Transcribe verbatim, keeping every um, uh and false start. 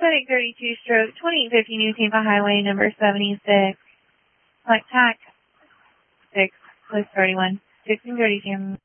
Pacific thirty-two stroke twenty-eight fifty New Tampa Highway number seventy-six. Like tac six, place thirty-one. six and thirty-two.